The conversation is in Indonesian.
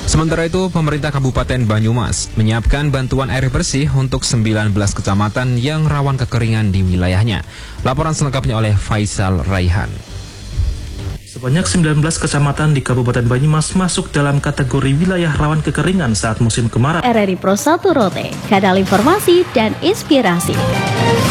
Sementara itu, pemerintah Kabupaten Banyumas menyiapkan bantuan air bersih untuk 19 kecamatan yang rawan kekeringan di wilayahnya. Laporan selengkapnya oleh Faisal Raihan. Sebanyak 19 kecamatan di Kabupaten Banyumas masuk dalam kategori wilayah rawan kekeringan saat musim kemarau. RRI Pro 1 Rote, kanal informasi dan inspirasi.